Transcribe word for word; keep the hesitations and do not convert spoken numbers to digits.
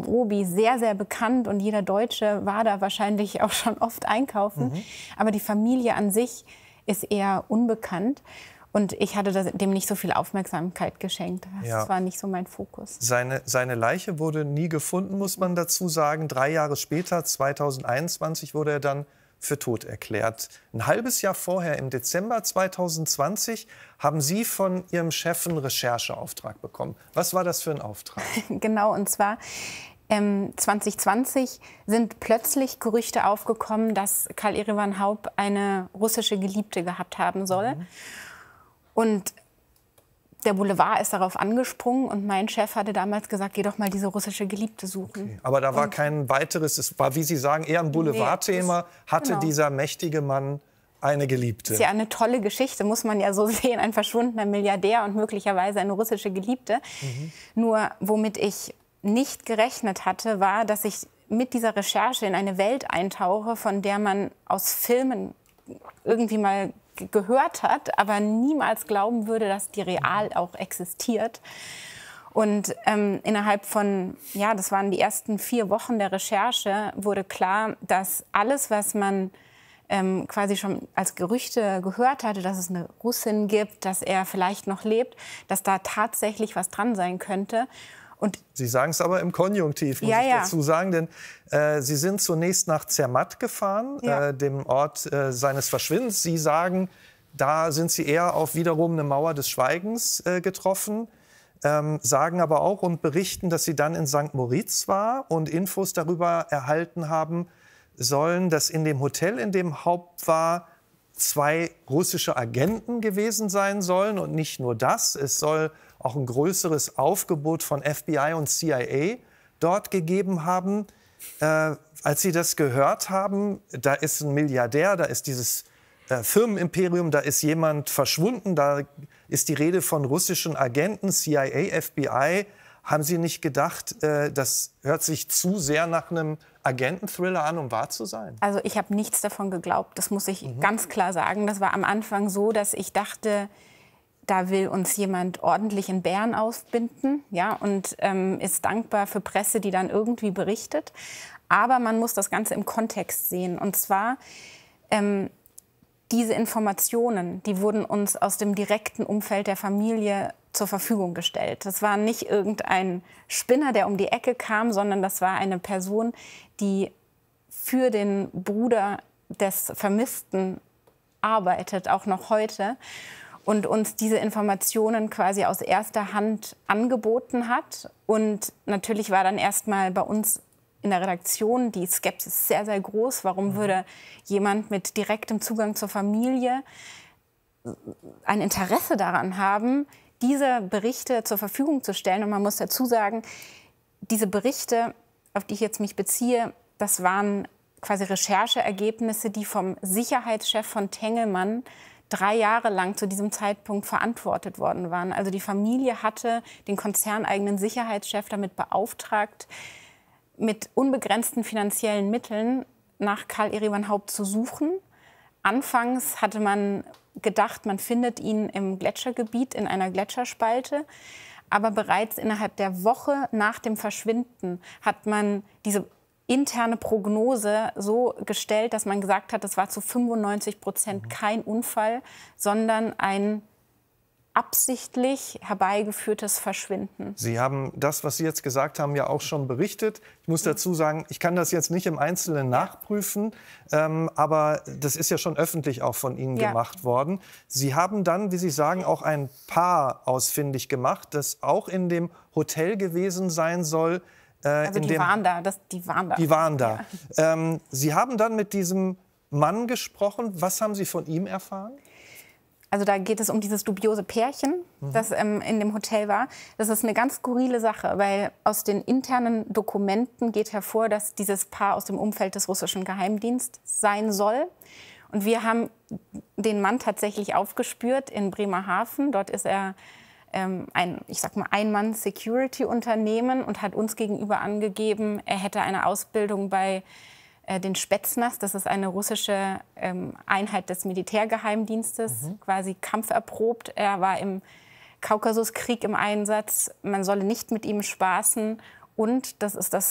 Zentrum Obi sehr, sehr bekannt und jeder Deutsche war da wahrscheinlich auch schon oft einkaufen. Mhm. Aber die Familie an sich ist eher unbekannt. Und ich hatte dem nicht so viel Aufmerksamkeit geschenkt. Das ja. war nicht so mein Fokus. Seine, seine Leiche wurde nie gefunden, muss man dazu sagen. Drei Jahre später, zweitausendeinundzwanzig, wurde er dann für tot erklärt. Ein halbes Jahr vorher, im Dezember zweitausendzwanzig, haben Sie von Ihrem Chef einen Rechercheauftrag bekommen. Was war das für ein Auftrag? Genau, und zwar ähm, zwanzig zwanzig sind plötzlich Gerüchte aufgekommen, dass Karl Erivan Haupt eine russische Geliebte gehabt haben soll. Mhm. Und der Boulevard ist darauf angesprungen und mein Chef hatte damals gesagt, geh doch mal diese russische Geliebte suchen. Okay. Aber da war und kein weiteres, es war, wie Sie sagen, eher ein Boulevardthema. Nee, hatte genau. dieser mächtige Mann eine Geliebte? Das ist ja eine tolle Geschichte, muss man ja so sehen. Ein verschwundener Milliardär und möglicherweise eine russische Geliebte. Mhm. Nur womit ich nicht gerechnet hatte, war, dass ich mit dieser Recherche in eine Welt eintauche, von der man aus Filmen irgendwie mal gehört hat, aber niemals glauben würde, dass die real auch existiert. Und ähm, innerhalb von, ja, das waren die ersten vier Wochen der Recherche, wurde klar, dass alles, was man ähm, quasi schon als Gerüchte gehört hatte, dass es eine Russin gibt, dass er vielleicht noch lebt, dass da tatsächlich was dran sein könnte. Und Sie sagen es aber im Konjunktiv, muss ja, ich ja. dazu sagen, denn äh, Sie sind zunächst nach Zermatt gefahren, ja. äh, dem Ort äh, seines Verschwindens. Sie sagen, da sind Sie eher auf wiederum eine Mauer des Schweigens äh, getroffen, ähm, sagen aber auch und berichten, dass Sie dann in Sankt Moritz war und Infos darüber erhalten haben sollen, dass in dem Hotel, in dem Haupt war, zwei russische Agenten gewesen sein sollen. Und nicht nur das, es soll auch ein größeres Aufgebot von F B I und C I A dort gegeben haben. Äh, als Sie das gehört haben, da ist ein Milliardär, da ist dieses äh, Firmenimperium, da ist jemand verschwunden, da ist die Rede von russischen Agenten, C I A, F B I. Haben Sie nicht gedacht, äh, das hört sich zu sehr nach einem Agenten-Thriller an, um wahr zu sein? Also ich habe nichts davon geglaubt, das muss ich mhm. ganz klar sagen. Das war am Anfang so, dass ich dachte, da will uns jemand ordentlich in Bären ausbinden, ja, und ähm, ist dankbar für Presse, die dann irgendwie berichtet. Aber man muss das Ganze im Kontext sehen. Und zwar, ähm, diese Informationen, die wurden uns aus dem direkten Umfeld der Familie zur Verfügung gestellt. Das war nicht irgendein Spinner, der um die Ecke kam, sondern das war eine Person, die für den Bruder des Vermissten arbeitet, auch noch heute, und uns diese Informationen quasi aus erster Hand angeboten hat. Und natürlich war dann erstmal bei uns in der Redaktion die Skepsis sehr, sehr groß. Warum mhm. würde jemand mit direktem Zugang zur Familie ein Interesse daran haben, diese Berichte zur Verfügung zu stellen? Und man muss dazu sagen, diese Berichte, auf die ich jetzt mich beziehe, das waren quasi Rechercheergebnisse, die vom Sicherheitschef von Tengelmann drei Jahre lang zu diesem Zeitpunkt verantwortet worden waren. Also die Familie hatte den konzerneigenen Sicherheitschef damit beauftragt, mit unbegrenzten finanziellen Mitteln nach Karl Erivan Haupt zu suchen. Anfangs hatte man gedacht, man findet ihn im Gletschergebiet in einer Gletscherspalte. Aber bereits innerhalb der Woche nach dem Verschwinden hat man diese interne Prognose so gestellt, dass man gesagt hat, das war zu fünfundneunzig Prozent kein Unfall, sondern ein absichtlich herbeigeführtes Verschwinden. Sie haben das, was Sie jetzt gesagt haben, ja auch schon berichtet. Ich muss dazu sagen, ich kann das jetzt nicht im Einzelnen nachprüfen, ähm, aber das ist ja schon öffentlich auch von Ihnen ja. gemacht worden. Sie haben dann, wie Sie sagen, auch ein Paar ausfindig gemacht, das auch in dem Hotel gewesen sein soll. Äh, also in die dem, waren da, das, die waren da. Die waren da. Ja. Ähm, Sie haben dann mit diesem Mann gesprochen. Was haben Sie von ihm erfahren? Also da geht es um dieses dubiose Pärchen, mhm. das ähm, in dem Hotel war. Das ist eine ganz skurrile Sache, weil aus den internen Dokumenten geht hervor, dass dieses Paar aus dem Umfeld des russischen Geheimdienstes sein soll. Und wir haben den Mann tatsächlich aufgespürt in Bremerhaven. Dort ist er ähm, ein, ich sag mal, Ein-Mann-Security-Unternehmen und hat uns gegenüber angegeben, er hätte eine Ausbildung bei den Spetsnaz, das ist eine russische ähm, Einheit des Militärgeheimdienstes, mhm. quasi kampferprobt. Er war im Kaukasuskrieg im Einsatz. Man solle nicht mit ihm spaßen. Und, das ist das